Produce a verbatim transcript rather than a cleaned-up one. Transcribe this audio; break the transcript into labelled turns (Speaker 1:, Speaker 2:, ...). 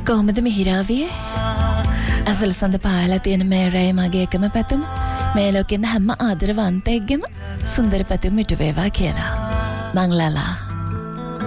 Speaker 1: කොහොමද මිහිරාවියේ? අසල සඳ පායලා තියෙන මේ රැය මගේ එකම පැතුම. මේ ලෝකෙන හැම ආදරවන්තයෙක්ගෙම සුන්දර පැතුම ඉටු වේවා කියලා. මං ලලා